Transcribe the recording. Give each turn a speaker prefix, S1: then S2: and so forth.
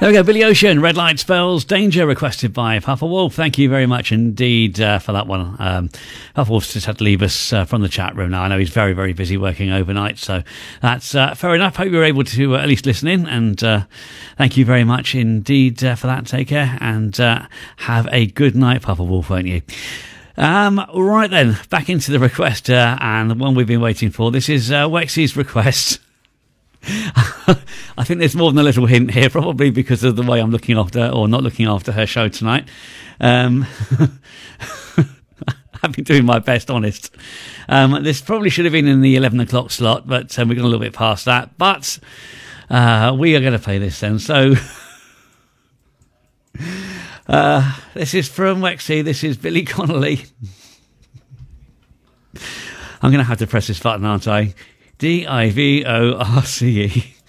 S1: There we go, Billy Ocean, Red Light Spells, Danger, requested by Papa Wolf. Thank you very much indeed for that one. Papa Wolf's just had to leave us from the chat room now. I know he's very, very busy working overnight, so that's fair enough. Hope you were able to at least listen in, and thank you very much indeed for that. Take care, and have a good night, Papa Wolf, won't you? Right then, back into the request, and the one we've been waiting for. This is Wexy's request. I think there's more than a little hint here, probably because of the way I'm looking after, or not looking after, her show tonight. I've been doing my best, honest. This probably should have been in the 11 o'clock slot, but we're going a little bit past that. But we are going to play this then. So this is from Wexy. This is Billy Connolly. I'm going to have to press this button, aren't I? Divorce.